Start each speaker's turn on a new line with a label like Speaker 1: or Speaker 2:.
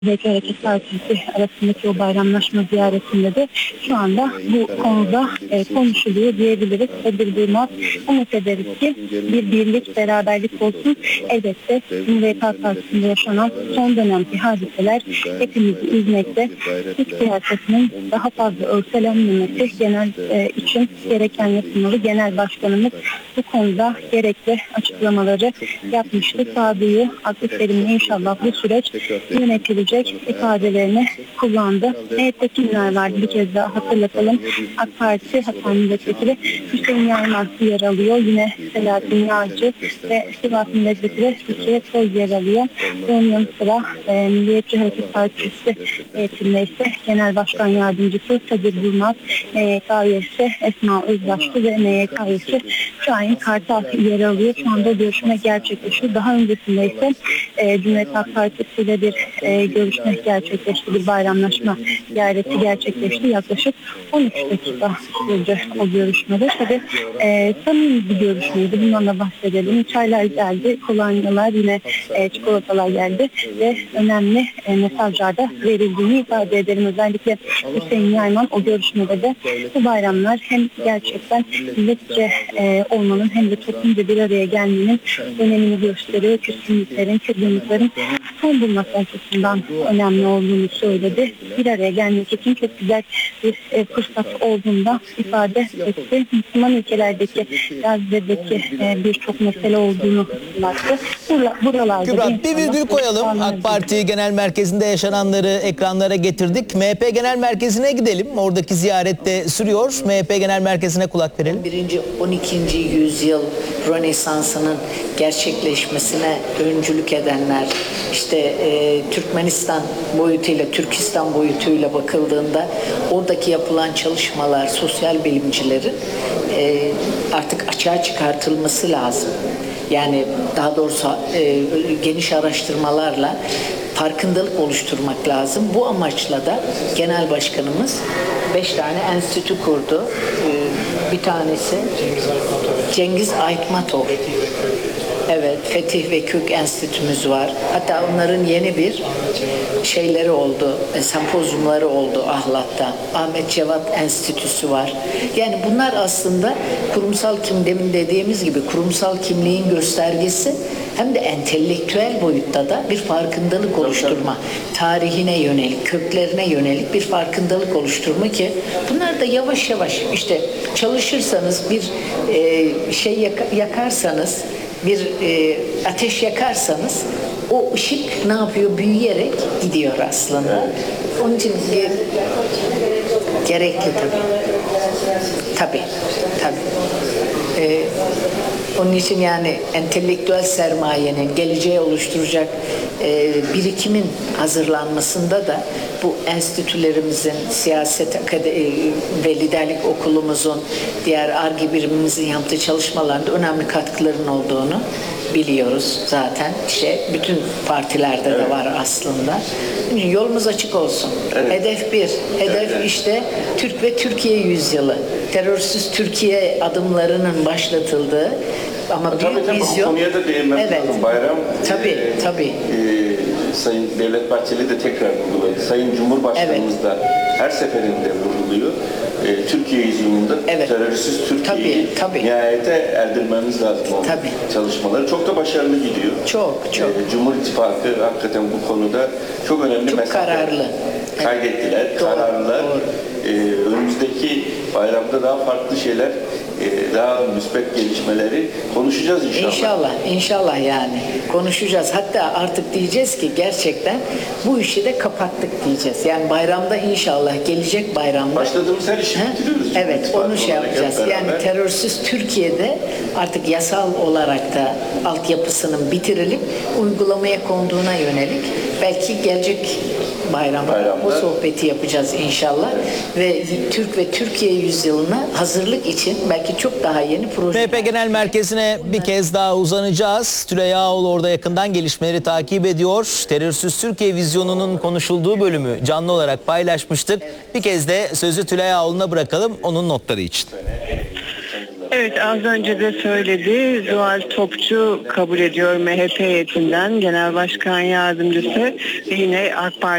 Speaker 1: Cumhuriyet Hareket Partisi arasındaki o bayramlaşma ziyaretinde de şu anda bu konuda konuşuluyor diyebiliriz. Kadir Durmaz umut ederiz ki bir birlik, beraberlik olsun. Elbette Cumhuriyet Halk Partisi'nde yaşanan son dönemki hadiseler hepimizi üzmekte. Türk siyasetinin daha fazla örselenmemesi genel için gereken yapılmalı. Genel Başkanımız bu konuda gerekli açıklamaları yapmıştı. Sağduyu, aklı selimle inşallah bu süreç yönetilecek ifadelerini kullandı. MHP'de kimler vardı bir kez daha hatırlatalım. AK Parti Hatay Milletvekili Hüseyin Yayman yer alıyor. Yine Selahattin Yağcı ve Sivas Milletvekili Fikret Soy yer alıyor. Bunun yanı sıra Milliyetçi Hareket Partisi heyetinde ise Genel Başkan Yardımcısı Kadir Durmaz, MYK üyesi Esma Özbaşlı ve MYK üyesi Şahin Kartal yer alıyor. Şu anda görüşme gerçekleşiyor. Daha öncesinde ise Cumhuriyet Halk Partisi ile bir görüşme gerçekleşti. Bir bayramlaşma ziyareti gerçekleşti. Yaklaşık 13 dakika sürdü o görüşmede. Tabii samimi bir görüşmeydi. Bundan da bahsedelim. Çaylar geldi, kolonyalar, yine çikolatalar geldi ve önemli mesajlar da verildiğini ifade edelim. Özellikle Hüseyin Yayman o görüşmede de bu bayramlar hem gerçekten milletçe olmanın hem de toplumca bir araya gelmenin önemini gösteriyor. Küskünlüklerin, kırgınlıkların son bulması açısından önemli olduğunu söyledi. Bir araya gelmek için çok güzel bir fırsat olduğunda ifade etti. Müslüman ülkelerdeki, Gazze'deki birçok mesele olduğunu anlattı. Buralarda
Speaker 2: Kübra, bir virgül koyalım. AK Parti Genel Merkezi'nde yaşananları ekranlara getirdik. MHP Genel Merkezi'ne gidelim. Oradaki ziyarette sürüyor. MHP Genel Merkezi'ne kulak verelim.
Speaker 3: 12. yüzyıl Rönesansı'nın gerçekleşmesine öncülük edenler, işte Türkmenistan boyutuyla, Türkistan boyutuyla bakıldığında oradaki yapılan çalışmalar, sosyal bilimcilerin artık açığa çıkartılması lazım. Yani daha doğrusu geniş araştırmalarla farkındalık oluşturmak lazım. Bu amaçla da Genel Başkanımız 5 tane enstitü kurdu. Bir tanesi Cengiz Aytmatov. Evet, Fetih ve Kök Enstitümüz var. Hatta onların yeni bir şeyleri oldu, sempozyumları oldu Ahlat'ta. Ahmet Cevat Enstitüsü var. Yani bunlar aslında kurumsal demin dediğimiz gibi kurumsal kimliğin göstergesi, hem de entelektüel boyutta da bir farkındalık oluşturma. Tarihine yönelik, köklerine yönelik bir farkındalık oluşturma ki bunlar da yavaş yavaş işte çalışırsanız, bir şey yakarsanız, bir ateş yakarsanız o ışık ne yapıyor? Büyüyerek gidiyor aslında. Onun için gerekli tabii. Onun için yani entelektüel sermayenin geleceği oluşturacak birikimin hazırlanmasında da bu enstitülerimizin, siyaset ve liderlik okulumuzun, diğer Ar-Ge birimimizin yaptığı çalışmalarda önemli katkıların olduğunu biliyoruz zaten. Bütün partilerde de var aslında. Yolumuz açık olsun. Evet. Hedef bir. Hedef işte Türk ve Türkiye yüzyılı. Terörsüz Türkiye adımlarının başlatıldığı ama bir vizyon.
Speaker 4: Bu konuya da değinmemiz lazım. Bayram.
Speaker 3: Tabii.
Speaker 4: Sayın Devlet Bahçeli de tekrar vurguladı. Sayın Cumhurbaşkanımız da her seferinde vurguluyor. Türkiye yüzyılında terörsüz Türkiye'yi nihayete erdirmemiz lazım. Çalışmaları çok da başarılı gidiyor. Çok. Cumhur İttifakı hakikaten bu konuda çok önemli mesafeler kaydettiler. Kararlılar. Önümüzdeki bayramda daha farklı şeyler, daha müspet gelişmeleri konuşacağız inşallah.
Speaker 3: İnşallah yani konuşacağız. Hatta artık diyeceğiz ki gerçekten bu işi de kapattık diyeceğiz. Yani bayramda inşallah, gelecek bayramda.
Speaker 4: Başladığımız her işi bitiriyoruz.
Speaker 3: Evet, onu yapacağız. Yani terörsüz Türkiye'de artık yasal olarak da altyapısının bitirilip uygulamaya konduğuna yönelik belki gelecek bayramda o sohbeti yapacağız inşallah. Ve Türk ve Türkiye yüzyılına hazırlık için belki çok daha yeni proje.
Speaker 2: MHP Genel Merkezi'ne bir kez daha uzanacağız. Tülay Ağol orada yakından gelişmeleri takip ediyor. Terörsüz Türkiye vizyonunun konuşulduğu bölümü canlı olarak paylaşmıştık. Bir kez de sözü Tülay Ağol'una bırakalım onun notları için.
Speaker 1: Evet.
Speaker 5: Evet, az önce de söyledi. Zuhal Topçu kabul ediyor MHP heyetinden. Genel Başkan Yardımcısı yine AK Parti